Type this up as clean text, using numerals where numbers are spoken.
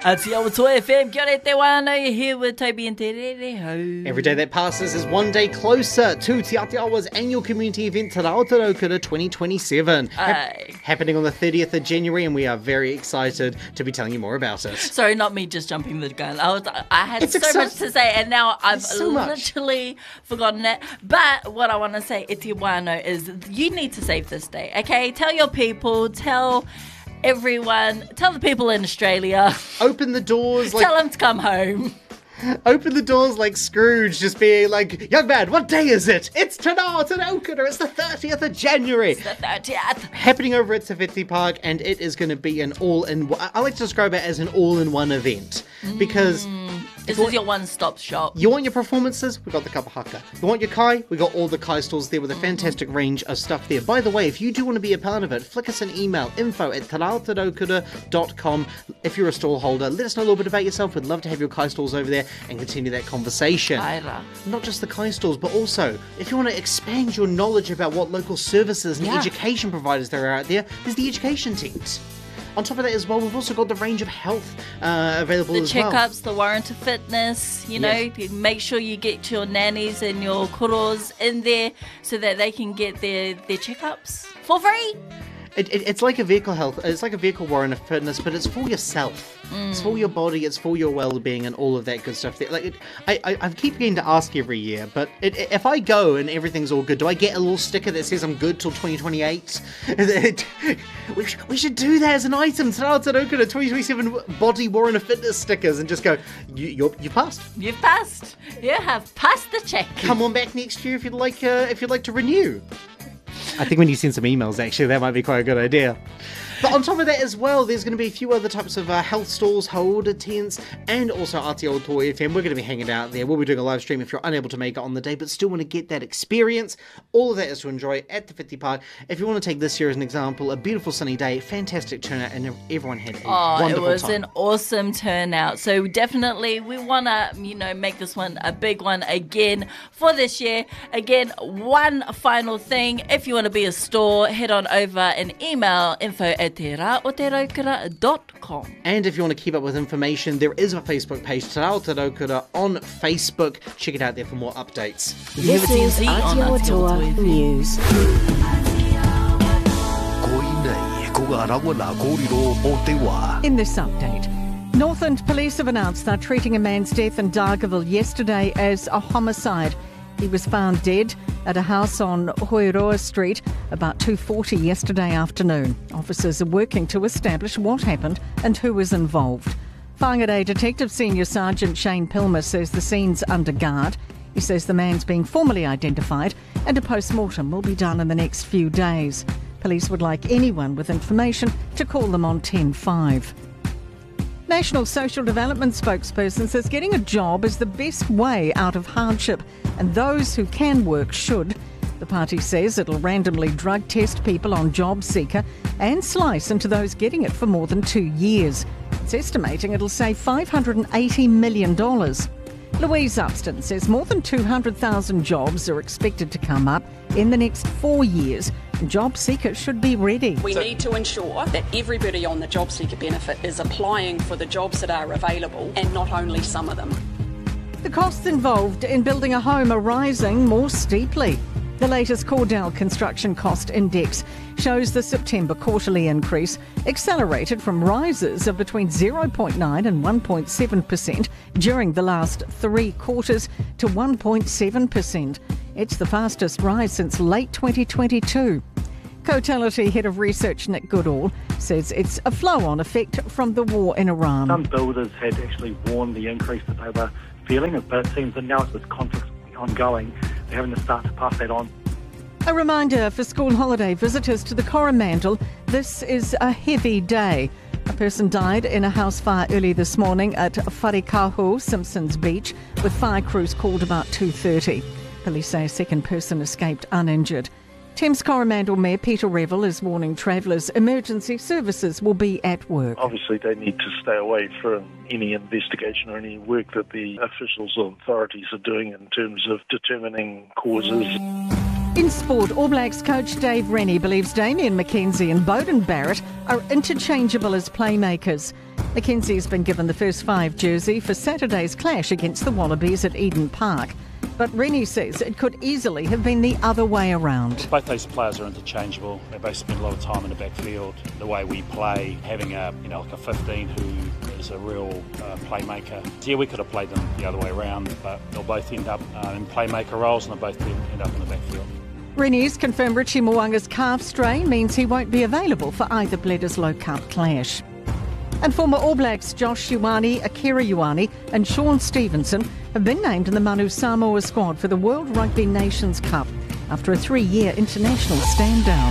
Aotearoa FM, kia ora te wānau, you're here with Toby and Te Rere Hau. Every day that passes is one day closer to Te Aotearoa's annual community event, Te Rao Te Raukura 2027. Happening on the 30th of January, and we are very excited to be telling you more about it. Sorry, not me just jumping the gun. I had It's so much to say, and now I've so much. literally forgotten it. But what I want to say, Iti Wano, is you need to save this day, okay? Tell your people, tell everyone, tell the people in Australia. Open the doors like... Tell them to come home. Open the doors like Scrooge, just being like, young man, what day is it? It's Te Rao Te Raukura, it's the 30th of January. The 30th. Happening over at Te Whiti Park, and it is going to be an all-in-one... I like to describe it as an all-in-one event, because... This is your one-stop shop. You want your performances? We got the kapahaka. You want your kai? We got all the kai stalls there with a fantastic range of stuff there. By the way, if you do want to be a part of it, flick us an email, info@teraoteraukura.com. If you're a stall holder, let us know a little bit about yourself. We'd love to have your kai stalls over there and continue that conversation. Aira. Not just the kai stalls, but also, if you want to expand your knowledge about what local services and education providers there are out there, there's the education teams. On top of that as well, we've also got the range of health available as well. The checkups, the warrant of fitness, you know, make sure you get your nannies and your kuros in there so that they can get their checkups for free. It's like a vehicle health, it's like a vehicle warrant of fitness, but it's for yourself. It's for your body, it's for your well-being and all of that good stuff. I keep getting to ask every year, but if I go and everything's all good, do I get a little sticker that says I'm good till 2028? We should do that as an item. Te Rao Te Raukura 2027 body warrant of fitness stickers and just go, you passed. You've passed. You have passed the check. Come on back next year if you'd like to renew. I think when you send some emails, actually, that might be quite a good idea. But on top of that as well, there's going to be a few other types of health stalls, haora tents, and also Aotearoa FM. We're going to be hanging out there. We'll be doing a live stream if you're unable to make it on the day, but still want to get that experience. All of that is to enjoy at the Whiti Park. If you want to take this year as an example, a beautiful sunny day, fantastic turnout, and everyone had a wonderful it was time. an awesome turnout. So definitely we want to, make this one a big one again for this year. Again, one final thing. If you want to be a store, head on over and email info@teraoteraukura.com. And if you want to keep up with information, there is a Facebook page, Te Rao Te Raukura on Facebook. Check it out there for more updates. This is Aotearoa News. In this update, Northland Police have announced they're treating a man's death in Dargaville yesterday as a homicide. He was found dead at a house on Hoiroa Street about 2:40 yesterday afternoon. Officers are working to establish what happened and who was involved. Whangarei Detective Senior Sergeant Shane Pilmer says the scene's under guard. He says the man's being formally identified and a post-mortem will be done in the next few days. Police would like anyone with information to call them on 105. National Social Development spokesperson says getting a job is the best way out of hardship, and those who can work should. The party says it'll randomly drug test people on JobSeeker and slice into those getting it for more than 2 years. It's estimating it'll save $580 million. Louise Upston says more than 200,000 jobs are expected to come up in the next 4 years. JobSeeker should be ready. We need to ensure that everybody on the JobSeeker benefit is applying for the jobs that are available and not only some of them. The costs involved in building a home are rising more steeply. The latest Cordell Construction Cost Index shows the September quarterly increase accelerated from rises of between 0.9 and 1.7% during the last 3 quarters to 1.7%. It's the fastest rise since late 2022. Cotality Head of Research Nick Goodall says it's a flow-on effect from the war in Iran. Some builders had actually warned the increase that they were feeling, but it seems that now with conflicts ongoing, they're having to start to pass that on. A reminder for school holiday visitors to the Coromandel, this is a heavy day. A person died in a house fire early this morning at Wharekahu, Simpsons Beach, with fire crews called about 2:30. Police say a second person escaped uninjured. Thames Coromandel Mayor Peter Revel is warning travellers emergency services will be at work. Obviously they need to stay away from any investigation or any work that the officials or authorities are doing in terms of determining causes. In sport, All Blacks coach Dave Rennie believes Damien McKenzie and Beauden Barrett are interchangeable as playmakers. McKenzie's been given the first 5 jersey for Saturday's clash against the Wallabies at Eden Park. But Rennie says it could easily have been the other way around. Both those players are interchangeable. They both spend a lot of time in the backfield. The way we play, having a 15 who is a real playmaker. Yeah, we could have played them the other way around, but they'll both end up in playmaker roles and they'll both end up in the backfield. Rennie's confirmed Richie Mo'unga's calf strain means he won't be available for either Bledisloe Cup clash. And former All Blacks Josh Ioane, Akira Ioane and Sean Stevenson have been named in the Manu Samoa squad for the World Rugby Nations Cup after a 3-year international stand-down.